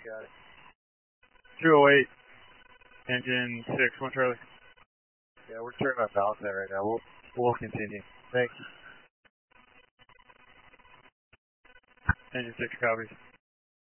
Got it. 208, engine 6, 1 Charlie. Yeah, we're turning on balance net right now. We'll continue. Thanks. Engine 6 copies.